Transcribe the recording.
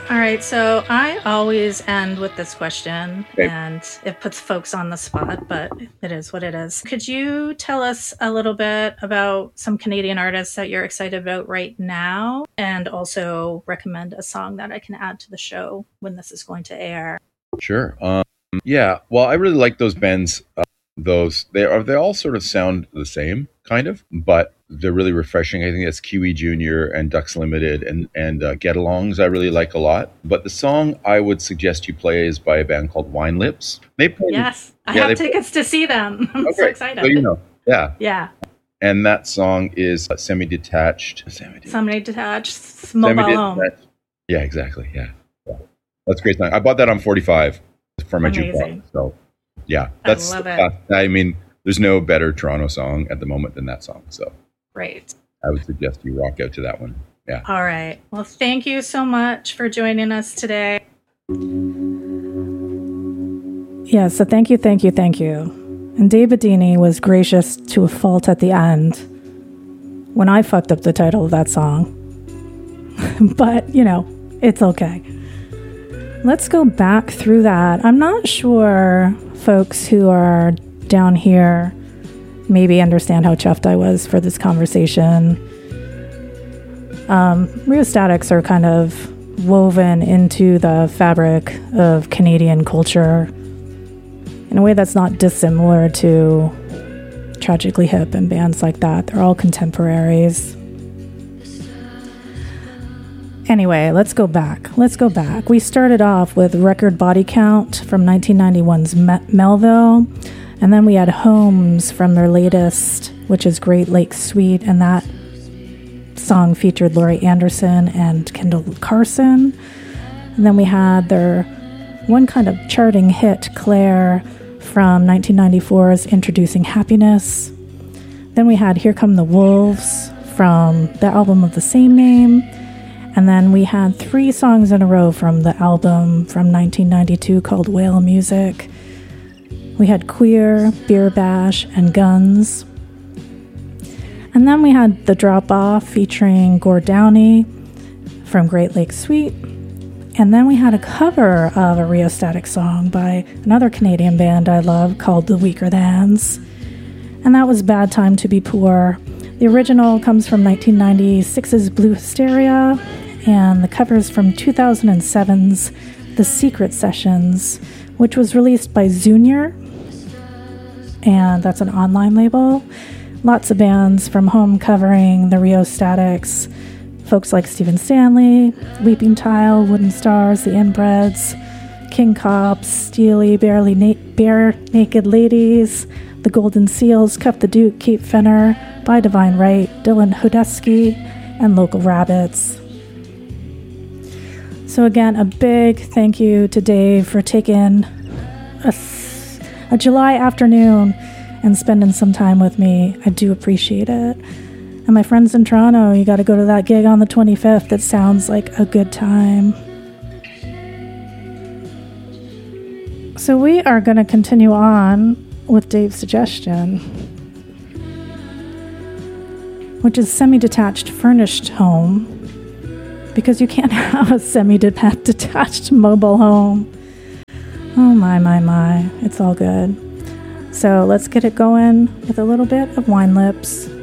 All right, so I always end with this question, Okay. and it puts folks on the spot, but it is what it is. Could you tell us a little bit about some Canadian artists that you're excited about right now, and also recommend a song that I can add to the show when this is going to air? Sure. Yeah. Well, I really like those bands. They all sort of sound the same, kind of, but they're really refreshing. I think that's Kiwi Junior and Ducks Limited and Get Alongs. I really like a lot. But the song I would suggest you play is by a band called Wine Lips. They play. Yes, I Yeah, have they- tickets to see them. I'm so Okay, excited. so you know, yeah. Yeah, And that song is Semi-Detached. somebody detached, mobile home. Semi-Detached. Yeah, exactly. Yeah. That's a great song. I bought that on 45 for my Amazing. jukebox. So, yeah, I that's. love it. I mean, there's no better Toronto song at the moment than that song. So, Great. I would suggest you rock out to that one. Yeah. All right. Well, thank you so much for joining us today. Yeah, so thank you. And Dave Bedini was gracious to a fault at the end when I fucked up the title of that song. But, it's okay. Let's go back through that. I'm not sure folks who are down here maybe understand how chuffed I was for this conversation. Rheostatics are kind of woven into the fabric of Canadian culture in a way that's not dissimilar to Tragically Hip and bands like that. They're all contemporaries. Anyway, let's go back. We started off with Record Body Count from 1991's Melville, and then we had Homes from their latest, which is Great Lakes Suite, and that song featured Laurie Anderson and Kendall Carson. And then we had their one kind of charting hit, Claire, from 1994's Introducing Happiness. Then we had Here Come the Wolves from the album of the same name. And then we had 3 songs in a row from the album from 1992 called Whale Music. We had Queer, Beer Bash, and Guns. And then we had The Drop Off featuring Gord Downie from Great Lakes Suite. And then we had a cover of a Rheostatic song by another Canadian band I love called The Weaker Thans. And that was Bad Time to Be Poor. The original comes from 1996's Blue Hysteria, and the cover is from 2007's The Secret Sessions, which was released by Zunior, and that's an online label. Lots of bands from home covering the Rheostatics. Folks like Stephen Stanley, Weeping Tile, Wooden Stars, The Inbreds, King Cops, Steely, Bare Naked Ladies, The Golden Seals, Cuff the Duke, Kate Fenner, By Divine Right, Dylan Hodesky, and Local Rabbits. So again, a big thank you to Dave for taking a July afternoon and spending some time with me. I do appreciate it. And my friends in Toronto, you got to go to that gig on the 25th. It sounds like a good time. So we are going to continue on with Dave's suggestion, which is semi-detached furnished home, because you can't have a semi-detached mobile home. Oh my, it's all good. So let's get it going with a little bit of Wine Lips.